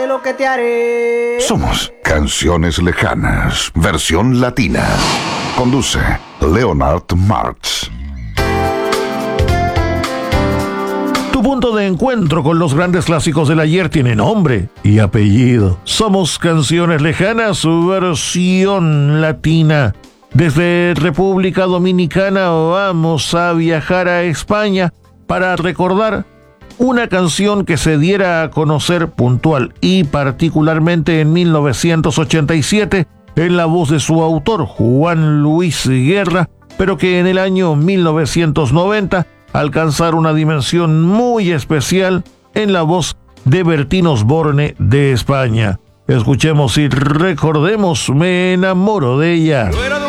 Lo que te haré. Somos Canciones Lejanas, versión latina. Conduce Leonard Marx. Tu punto de encuentro con los grandes clásicos del ayer tiene nombre y apellido. Somos Canciones Lejanas, su versión latina. Desde República Dominicana vamos a viajar a España para recordar una canción que se diera a conocer puntual y particularmente en 1987 en la voz de su autor, Juan Luis Guerra, pero que en el año 1990 alcanzara una dimensión muy especial en la voz de Bertín Osborne de España. Escuchemos y recordemos Me enamoro de ella.